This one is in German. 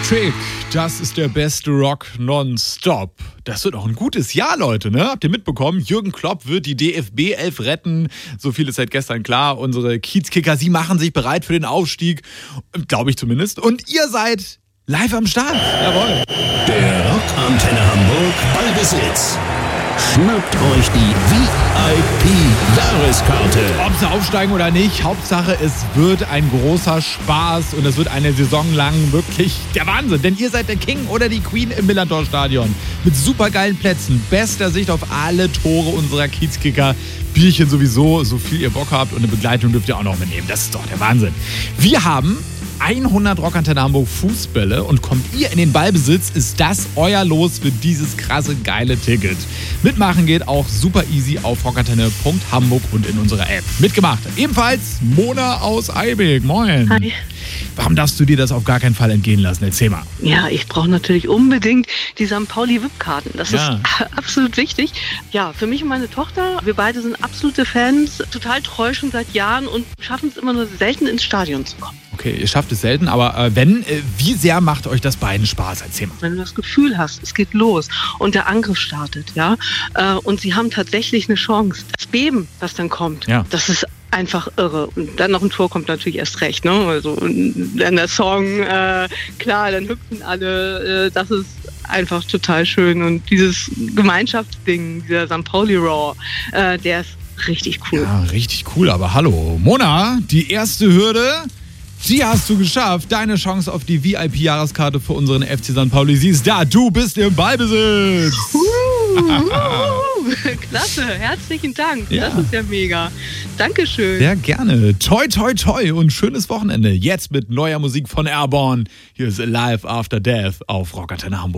Trick, das ist der beste Rock nonstop. Das wird auch ein gutes Jahr, Leute, ne? Habt ihr mitbekommen? Jürgen Klopp wird die DFB 11 retten. So viel ist seit gestern klar. Unsere Kiezkicker, sie machen sich bereit für den Aufstieg. Glaube ich zumindest. Und ihr seid live am Start. Jawohl. Der Rockantenne Hamburg Ballbesitz. Schnappt euch die VIP-Jahreskarte. Ob sie aufsteigen oder nicht, Hauptsache es wird ein großer Spaß und es wird eine Saison lang wirklich der Wahnsinn. Denn ihr seid der King oder die Queen im Millantor-Stadion. Mit supergeilen Plätzen, bester Sicht auf alle Tore unserer Kiezkicker. Bierchen sowieso, so viel ihr Bock habt und eine Begleitung dürft ihr auch noch mitnehmen. Das ist doch der Wahnsinn. Wir haben 100 Rockantenne Hamburg Fußbälle und kommt ihr in den Ballbesitz, ist das euer Los für dieses krasse, geile Ticket. Mitmachen geht auch super easy auf rockantenne.hamburg und in unserer App. Mitgemacht ebenfalls Mona aus Eibig. Moin. Hi. Warum darfst du dir das auf gar keinen Fall entgehen lassen? Erzähl mal. Ja, ich brauche natürlich unbedingt die St. Pauli-VIP-Karten. Das ist absolut wichtig. Ja, für mich und meine Tochter, wir beide sind absolute Fans, total treu schon seit Jahren und schaffen es immer nur selten ins Stadion zu kommen. Okay, ihr schafft es selten, aber wie sehr macht euch das beiden Spaß? Erzähl mal. Wenn du das Gefühl hast, es geht los und der Angriff startet, ja, und sie haben tatsächlich eine Chance. Das Beben, was dann kommt, das ist einfach irre. Und dann noch ein Tor kommt natürlich erst recht, ne? Also dann der Song, klar, dann hüpfen alle, das ist einfach total schön. Und dieses Gemeinschaftsding, dieser St. Pauli Raw, der ist richtig cool. Ja, richtig cool, aber hallo. Mona, die erste Hürde, die hast du geschafft. Deine Chance auf die VIP-Jahreskarte für unseren FC St. Pauli, sie ist da. Du bist im Ballbesitz. Klasse, herzlichen Dank. Ja. Das ist ja mega. Dankeschön. Sehr gerne. Toi, toi, toi und schönes Wochenende. Jetzt mit neuer Musik von Airborne. Hier ist Alive After Death auf Rockantenne Hamburg.